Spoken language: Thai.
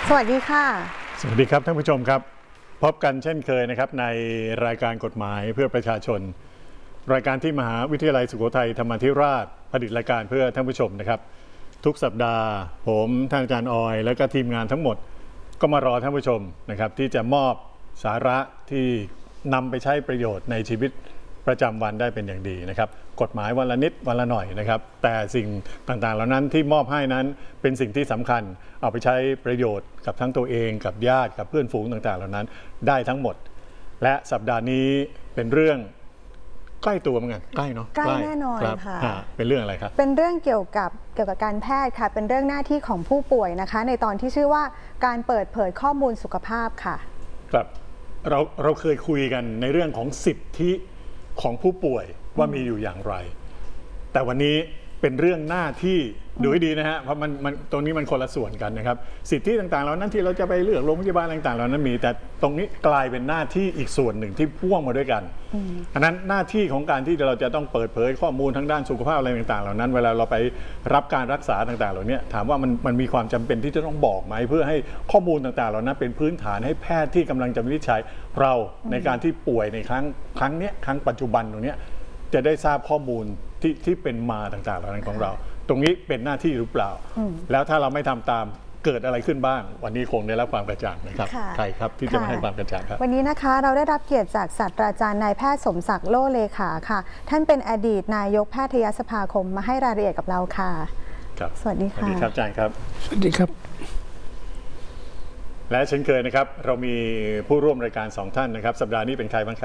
สวัสดีค่ะสวัสดีครับท่านผู้ชมครับพบกันเช่นเคยนะครับในรายการกฎหมายเพื่อประชาชนรายการที่มหาวิทยาลัยสุโขทัยธรรมาธิราชผลิตรายการเพื่อท่านผู้ชมนะครับทุกสัปดาห์ผมท่านอาจารย์ออยและก็ทีมงานทั้งหมดก็มารอท่านผู้ชมนะครับที่จะมอบสาระที่นำไปใช้ประโยชน์ในชีวิตประจำวันได้เป็นอย่างดีนะครับกฎหมายวันละนิดวันละหน่อยนะครับแต่สิ่งต่างๆเหล่านั้นที่มอบให้นั้นเป็นสิ่งที่สำคัญเอาไปใช้ประโยชน์กับทั้งตัวเองกับญาติกับเพื่อนฝูงต่างๆเหล่านั้นได้ทั้งหมดและสัปดาห์นี้เป็นเรื่องใกล้ตัวเหมือนกันใกล้เนาะใกล้แน่นอนค่ะเป็นเรื่องอะไรครับเป็นเรื่องเกี่ยวกับการแพทย์ค่ะเป็นเรื่องหน้าที่ของผู้ป่วยนะคะในตอนที่ชื่อว่าการเปิดเผยข้อมูลสุขภาพค่ะครับเราเคยคุยกันในเรื่องของสิทธิของผู้ป่วยว่ามีอยู่อย่างไรแต่วันนี้เป็นเรื่องหน้าที่ดูให้ดีนะฮะเพราะมันตรงนี้มันคนละส่วนกันนะครับสิทธิต่างๆเหล่านั้นที่เราจะไปเลือกโรงพยาบาลต่างๆเหล่านั้นมีแต่ตรงนี้กลายเป็นหน้าที่อีกส่วนหนึ่งที่พ่วงมาด้วยกันอันนั้นหน้าที่ของการที่เราจะต้องเปิดเผยข้อมูลทางด้านสุขภาพอะไรต่างๆเหล่านั้นเวลาเราไปรับการรักษาต่างๆเหล่านี้ถามว่ามันมีความจำเป็นที่จะต้องบอกไหมเพื่อให้ข้อมูลต่างๆเหล่านั้นเป็นพื้นฐานให้แพทย์ที่กำลังจะวินิจฉัยเราในการที่ป่วยในครั้งปัจจุบันตรงนี้จะได้ทราบข้อมูลที่เป็นมาต่างๆเหล่านั้นของเราตรงนี้เป็นหน้าที่หรือเปล่าแล้วถ้าเราไม่ทำตามเกิดอะไรขึ้นบ้างวันนี้คงได้รับความกระจ่างนะครับใครครับที่จะมาให้ความกระจ่างครับวันนี้นะคะเราได้รับเกียรติจากศาสตราจารย์นายแพทย์สมศักดิ์โลเลขาค่ะท่านเป็นอดีตนายกแพทยสภาคมมาให้รายละเอียดกับเราค่ะครับสวัสดีค่ะสวัสดีครับอาจารย์ครับสวัสดีครับและเช่นเคยนะครับเรามีผู้ร่วมรายการ2ท่านนะครับสัปดาห์นี้เป็นใครบ้างค